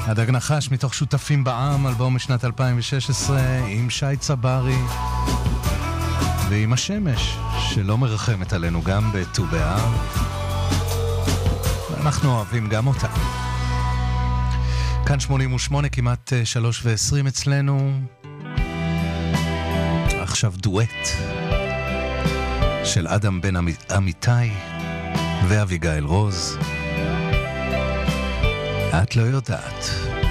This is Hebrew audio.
הדג נחש מתוך שותפים בעם, אלבום משנת 2016 עם שי צברי ועם השמש שלא מרחמת עלינו גם בט"ו באב, ואנחנו אוהבים גם אותה. כאן 88 כמעט 3:20 אצלנו. עכשיו דואט של אדם בן אמיתי ואביגיל רוז, את לא יודעת.